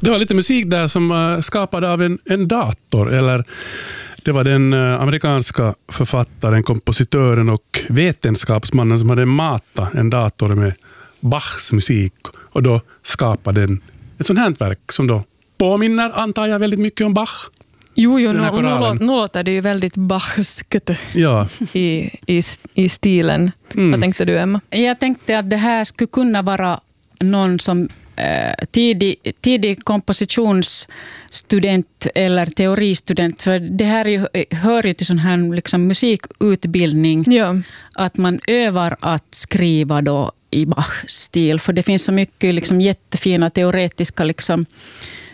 Det var lite musik där som skapad av en dator, eller det var den amerikanska författaren, kompositören och vetenskapsmannen som hade matat en dator med Bachs musik och då skapade den ett sånt här verk som då påminner, antar jag, väldigt mycket om Bach. Jo, nu låter det ju väldigt Bachskt i stilen. Vad tänkte du, Emma? Jag tänkte att det här skulle kunna vara någon som tidig kompositionsstudent eller teoristudent, för det här hör ju till sån här liksom musikutbildning, att man övar att skriva då i Bach-stil, för det finns så mycket liksom jättefina teoretiska liksom